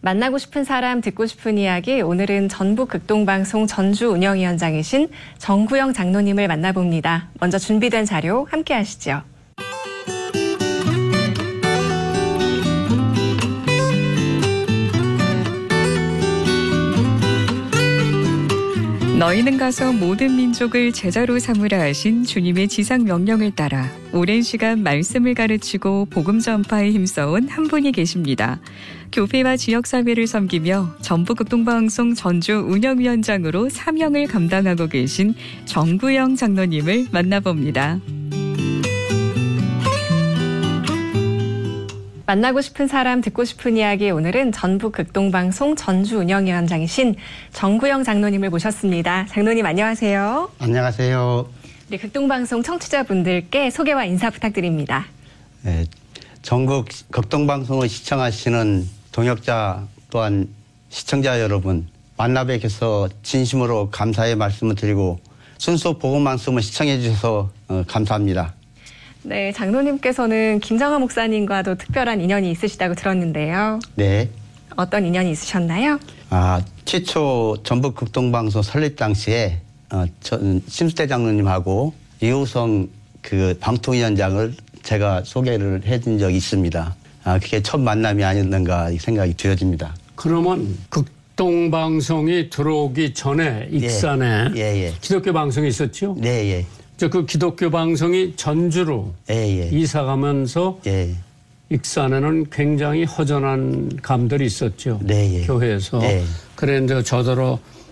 만나고 싶은 사람, 듣고 싶은 이야기. 오늘은 전북극동방송 전주 운영위원장이신 정구영 장로님을 만나봅니다. 먼저 준비된 자료 함께 하시죠. 너희는 가서 모든 민족을 제자로 삼으라 하신 주님의 지상 명령을 따라 오랜 시간 말씀을 가르치고 복음 전파에 힘써온 한 분이 계십니다. 교회와 지역사회를 섬기며 전북극동방송 전주 운영위원장으로 사명을 감당하고 계신 정구영 장로님을 만나봅니다. 만나고 싶은 사람, 듣고 싶은 이야기. 오늘은 전북극동방송 전주 운영위원장이신 정구영 장로님을 모셨습니다. 장로님 안녕하세요. 안녕하세요. 네, 극동방송 청취자분들께 소개와 인사 부탁드립니다. 네, 전국 극동방송을 시청하시는 동역자 또한 시청자 여러분, 만나 뵙게서 진심으로 감사의 말씀을 드리고 순수 복음 방송을 시청해 주셔서 감사합니다. 네, 장로님께서는 김정하 목사님과도 특별한 인연이 있으시다고 들었는데요. 네. 어떤 인연이 있으셨나요? 최초 전북 극동방송 설립 당시에 심수태 장로님하고 이호성 방통위원장을 제가 소개를 해준 적이 있습니다. 그게 첫 만남이 아니었는가 생각이 되어집니다. 그러면 극동방송이 들어오기 전에 익산에 기독교 방송이 있었죠? 네, 예. 그 기독교 방송이 전주로 이사 가면서 익산에는 굉장히 허전한 감들이 있었죠. 네, 예. 교회에서. 네. 그래 이제 저더러